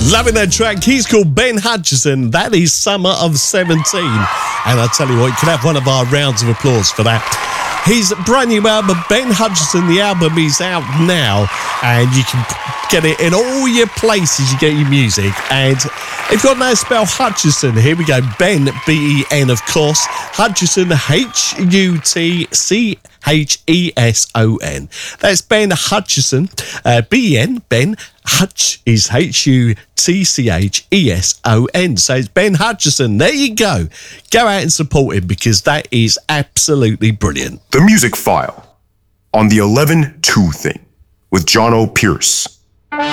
Loving that track. He's called Ben Hutchison. That is Summer of 17. And I tell you what, you can have one of our rounds of applause for that. His brand new album, Ben Hutchison, the album is out now, and you can get it in all your places you get your music. And if you've got to spell Hutchison, here we go. Ben, B-E-N, of course. Hutchison, H-U-T-C-H-E-S-O-N. That's Ben Hutchison, B-E-N, Ben. Hutch is H-U-T-C-H-E-S-O-N. So it's Ben Hutchison. There you go. Go out and support him because that is absolutely brilliant. The Music File on the 11-2 thing with John O. Pierce.